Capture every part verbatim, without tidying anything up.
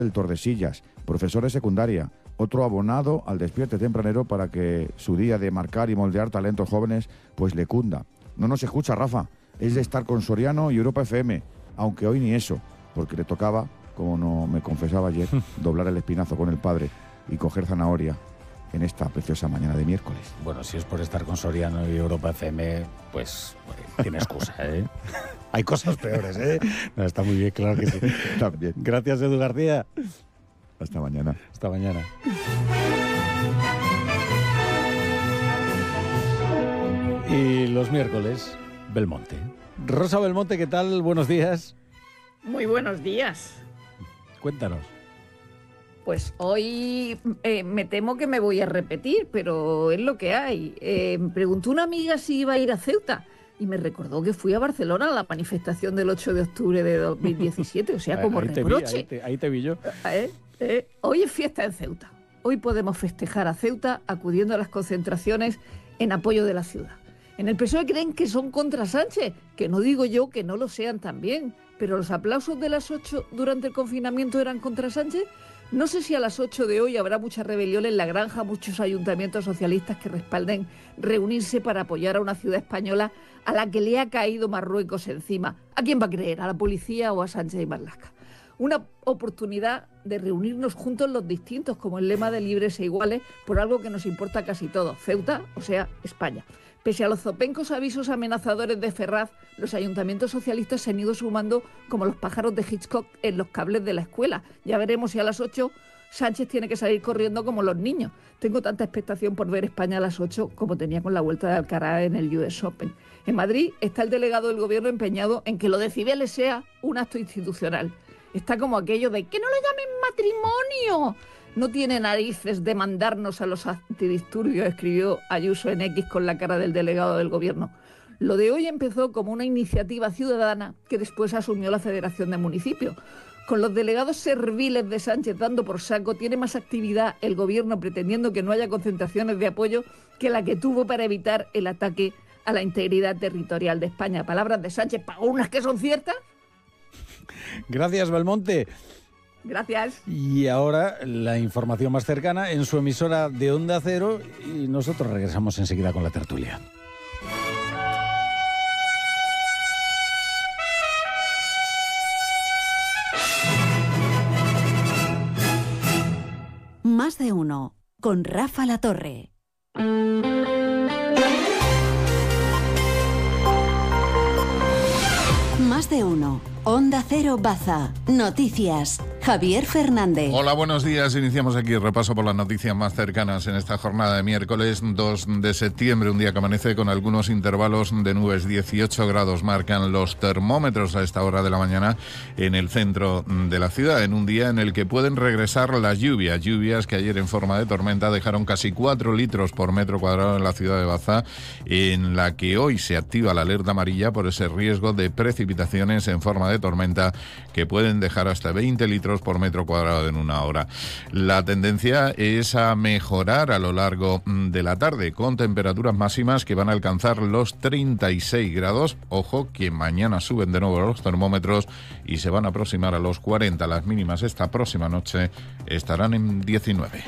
del Tordesillas, profesor de secundaria, otro abonado al despierte tempranero para que su día de marcar y moldear talentos jóvenes pues le cunda. No nos escucha, Rafa, es de estar con Soriano y Europa F M, aunque hoy ni eso, porque le tocaba, como no me confesaba ayer, doblar el espinazo con el padre y coger zanahoria en esta preciosa mañana de miércoles. Bueno, si es por estar con Soriano y Europa F M, pues, pues tiene excusa, ¿eh? Hay cosas peores, ¿eh? No, está muy bien, claro que sí. También. Gracias, Edu García. Hasta mañana. Hasta mañana. Y los miércoles, Belmonte. Rosa Belmonte, ¿qué tal? Buenos días. Muy buenos días. Cuéntanos. Pues hoy eh, me temo que me voy a repetir, pero es lo que hay. Eh, me preguntó una amiga si iba a ir a Ceuta y me recordó que fui a Barcelona a la manifestación del ocho de octubre de dos mil diecisiete, o sea, como ahí reproche. Te vi, ahí, te, ahí te vi yo. Eh, eh, hoy es fiesta en Ceuta. Hoy podemos festejar a Ceuta acudiendo a las concentraciones en apoyo de la ciudad. En el P S O E creen que son contra Sánchez, que no digo yo que no lo sean también, pero los aplausos de las ocho durante el confinamiento eran contra Sánchez. No sé si a las ocho de hoy habrá mucha rebelión en La Granja, muchos ayuntamientos socialistas que respalden reunirse para apoyar a una ciudad española a la que le ha caído Marruecos encima. ¿A quién va a creer? ¿A la policía o a Sánchez y Marlaska? Una oportunidad de reunirnos juntos los distintos, como el lema de libres e iguales, por algo que nos importa casi todo, Ceuta, o sea, España. Pese a los zopencos avisos amenazadores de Ferraz, los ayuntamientos socialistas se han ido sumando como los pájaros de Hitchcock en los cables de la escuela. Ya veremos si a las ocho Sánchez tiene que salir corriendo como los niños. Tengo tanta expectación por ver España a las ocho como tenía con la vuelta de Alcaraz en el U S Open. En Madrid está el delegado del gobierno empeñado en que lo de Cibeles sea un acto institucional. Está como aquello de que no lo llamen matrimonio. No tiene narices de mandarnos a los antidisturbios, escribió Ayuso en X con la cara del delegado del gobierno. Lo de hoy empezó como una iniciativa ciudadana que después asumió la Federación de Municipios. Con los delegados serviles de Sánchez dando por saco, tiene más actividad el gobierno pretendiendo que no haya concentraciones de apoyo que la que tuvo para evitar el ataque a la integridad territorial de España. Palabras de Sánchez, para unas que son ciertas. Gracias, Belmonte. Gracias. Y ahora la información más cercana en su emisora de Onda Cero y nosotros regresamos enseguida con la tertulia. Más de uno, con Rafa Latorre. Más de uno. Onda Cero Baza. Noticias. Javier Fernández. Hola, buenos días. Iniciamos aquí el repaso por las noticias más cercanas en esta jornada de miércoles dos de septiembre, un día que amanece con algunos intervalos de nubes. dieciocho grados marcan los termómetros a esta hora de la mañana en el centro de la ciudad, en un día en el que pueden regresar las lluvias, lluvias que ayer en forma de tormenta dejaron casi cuatro litros por metro cuadrado en la ciudad de Baza, en la que hoy se activa la alerta amarilla por ese riesgo de precipitaciones en forma de tormenta que pueden dejar hasta veinte litros por metro cuadrado en una hora. La tendencia es a mejorar a lo largo de la tarde, con temperaturas máximas que van a alcanzar los treinta y seis grados. Ojo, que mañana suben de nuevo los termómetros y se van a aproximar a los cuarenta. Las mínimas esta próxima noche estarán en diecinueve.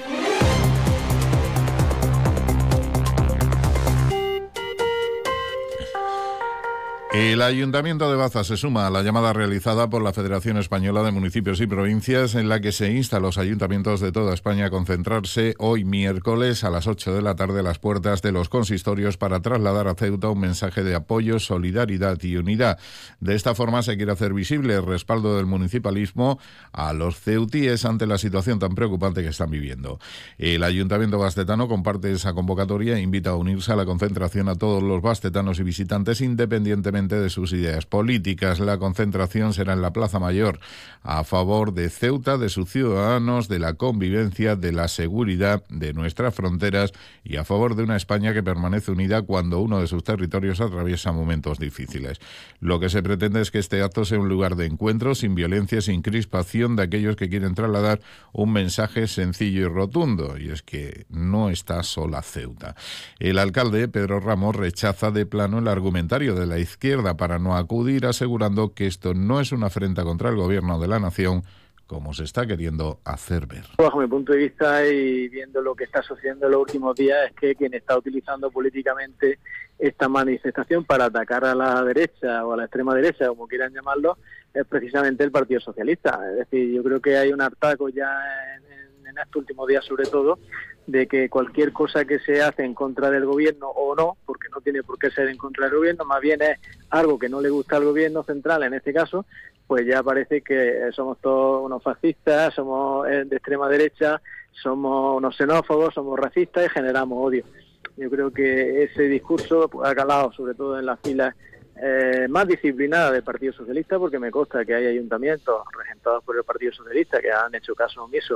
El Ayuntamiento de Baza se suma a la llamada realizada por la Federación Española de Municipios y Provincias, en la que se insta a los ayuntamientos de toda España a concentrarse hoy miércoles a las ocho de la tarde a las puertas de los consistorios para trasladar a Ceuta un mensaje de apoyo, solidaridad y unidad. De esta forma se quiere hacer visible el respaldo del municipalismo a los ceutíes ante la situación tan preocupante que están viviendo. El Ayuntamiento bastetano comparte esa convocatoria e invita a unirse a la concentración a todos los bastetanos y visitantes independientemente de sus ideas políticas. La concentración será en la Plaza Mayor a favor de Ceuta, de sus ciudadanos, de la convivencia, de la seguridad de nuestras fronteras y a favor de una España que permanece unida cuando uno de sus territorios atraviesa momentos difíciles. Lo que se pretende es que este acto sea un lugar de encuentro sin violencia, sin crispación de aquellos que quieren trasladar un mensaje sencillo y rotundo, y es que no está sola Ceuta. El alcalde, Pedro Ramos, rechaza de plano el argumentario de la izquierda para no acudir, asegurando que esto no es una afrenta contra el gobierno de la nación, como se está queriendo hacer ver. Bajo mi punto de vista y viendo lo que está sucediendo en los últimos días, es que quien está utilizando políticamente esta manifestación para atacar a la derecha o a la extrema derecha, como quieran llamarlo, es precisamente el Partido Socialista. Es decir, yo creo que hay un hartazgo ya en, en, en estos últimos días, sobre todo, de que cualquier cosa que se hace en contra del gobierno o no, porque no tiene por qué ser en contra del gobierno, más bien es algo que no le gusta al gobierno central en este caso, pues ya parece que somos todos unos fascistas, somos de extrema derecha, somos unos xenófobos, somos racistas y generamos odio. Yo creo que ese discurso ha calado sobre todo en las filas eh, más disciplinadas del Partido Socialista, porque me consta que hay ayuntamientos regentados por el Partido Socialista que han hecho caso omiso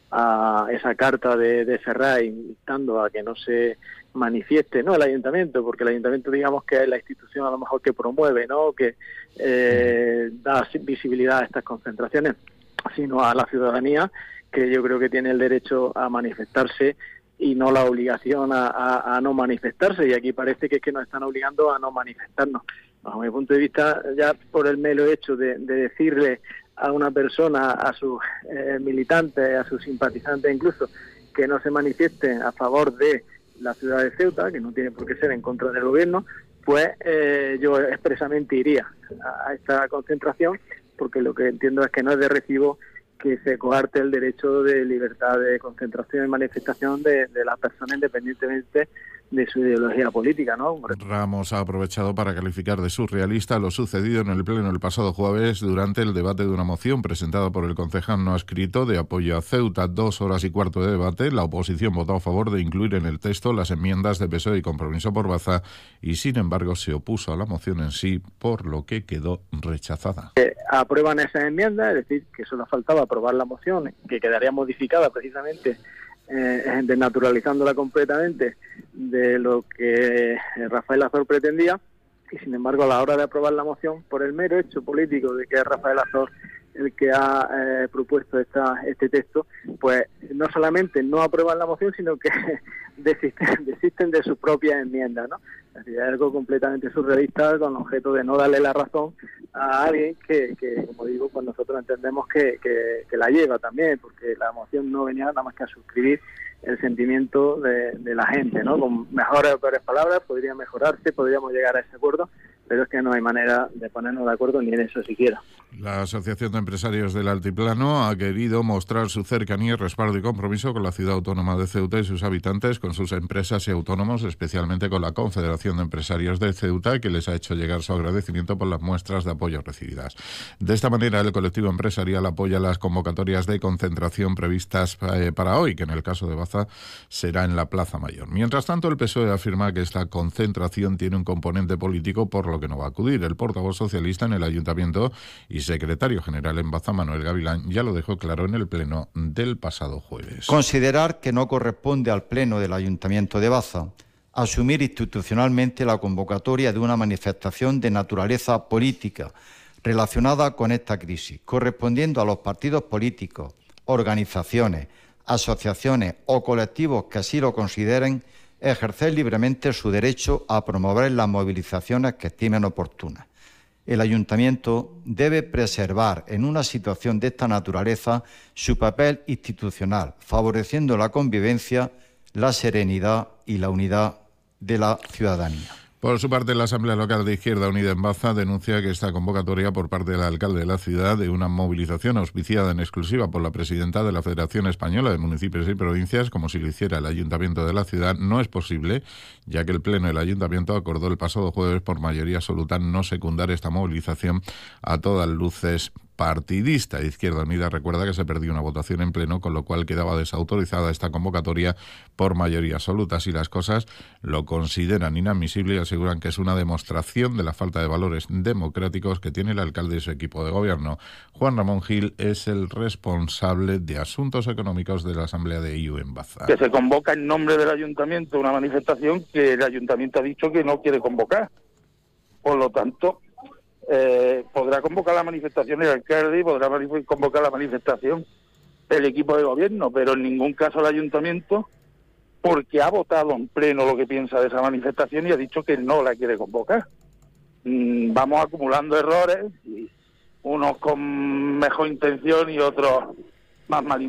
a esa carta de, de Ferraz instando a que no se manifieste, no el ayuntamiento, porque el ayuntamiento digamos que es la institución a lo mejor que promueve, no que eh, da visibilidad a estas concentraciones, sino a la ciudadanía, que yo creo que tiene el derecho a manifestarse y no la obligación a, a, a no manifestarse, y aquí parece que es que nos están obligando a no manifestarnos. Bajo mi punto de vista, ya por el mero hecho de, de decirle a una persona, a sus eh, militantes, a sus simpatizantes incluso, que no se manifiesten a favor de la ciudad de Ceuta, que no tiene por qué ser en contra del gobierno, pues eh, yo expresamente iría a, a esta concentración, porque lo que entiendo es que no es de recibo que se coarte el derecho de libertad de concentración y manifestación de, de las personas independientemente de su ideología política, ¿no? Ramos ha aprovechado para calificar de surrealista lo sucedido en el Pleno el pasado jueves durante el debate de una moción presentada por el concejal no adscrito de apoyo a Ceuta. Dos horas y cuarto de debate. La oposición votó a favor de incluir en el texto las enmiendas de P S O E y Compromiso por Baza y, sin embargo, se opuso a la moción en sí, por lo que quedó rechazada. Eh, aprueban esas enmiendas, es decir, que solo faltaba aprobar la moción, que quedaría modificada precisamente Eh, desnaturalizándola completamente de lo que Rafael Azor pretendía, y sin embargo a la hora de aprobar la moción, por el mero hecho político de que es Rafael Azor el que ha eh, propuesto esta, este texto, pues no solamente no aprueban la moción, sino que desisten, desisten de sus propias enmiendas, ¿no? Es decir, es algo completamente surrealista con objeto de no darle la razón a alguien que, que como digo, pues nosotros entendemos que, que, que la lleva también, porque la moción no venía nada más que a suscribir el sentimiento de, de la gente, ¿no? Con mejores o peores palabras podría mejorarse, podríamos llegar a ese acuerdo, pero es que no hay manera de ponernos de acuerdo ni en eso siquiera. La Asociación de Empresarios del Altiplano ha querido mostrar su cercanía, respaldo y compromiso con la ciudad autónoma de Ceuta y sus habitantes, con sus empresas y autónomos, especialmente con la Confederación de Empresarios de Ceuta, que les ha hecho llegar su agradecimiento por las muestras de apoyo recibidas. De esta manera, el colectivo empresarial apoya las convocatorias de concentración previstas eh, para hoy, que en el caso de Baza será en la Plaza Mayor. Mientras tanto, el P S O E afirma que esta concentración tiene un componente político, por lo que no va a acudir. El portavoz socialista en el ayuntamiento y secretario general en Baza, Manuel Gavilán, ya lo dejó claro en el pleno del pasado jueves. Considerar que no corresponde al pleno del ayuntamiento de Baza asumir institucionalmente la convocatoria de una manifestación de naturaleza política relacionada con esta crisis, correspondiendo a los partidos políticos, organizaciones, asociaciones o colectivos que así lo consideren, ejercer libremente su derecho a promover las movilizaciones que estimen oportunas. El ayuntamiento debe preservar en una situación de esta naturaleza su papel institucional, favoreciendo la convivencia, la serenidad y la unidad de la ciudadanía. Por su parte, la Asamblea Local de Izquierda Unida en Baza denuncia que esta convocatoria por parte del alcalde de la ciudad de una movilización auspiciada en exclusiva por la presidenta de la Federación Española de Municipios y Provincias, como si lo hiciera el ayuntamiento de la ciudad, no es posible, ya que el pleno del ayuntamiento acordó el pasado jueves por mayoría absoluta no secundar esta movilización a todas luces partidista. Izquierda Unida recuerda que se perdió una votación en pleno, con lo cual quedaba desautorizada esta convocatoria por mayoría absoluta. Si las cosas lo consideran inadmisible y aseguran que es una demostración de la falta de valores democráticos que tiene el alcalde y su equipo de gobierno. Juan Ramón Gil es el responsable de Asuntos Económicos de la Asamblea de I U en Baza. Que se convoca en nombre del ayuntamiento una manifestación que el ayuntamiento ha dicho que no quiere convocar. Por lo tanto, Eh, podrá convocar la manifestación el alcalde y podrá manif- convocar la manifestación el equipo de gobierno, pero en ningún caso el ayuntamiento, porque ha votado en pleno lo que piensa de esa manifestación y ha dicho que no la quiere convocar. Mm, vamos acumulando errores y, unos con mejor intención y otros más mal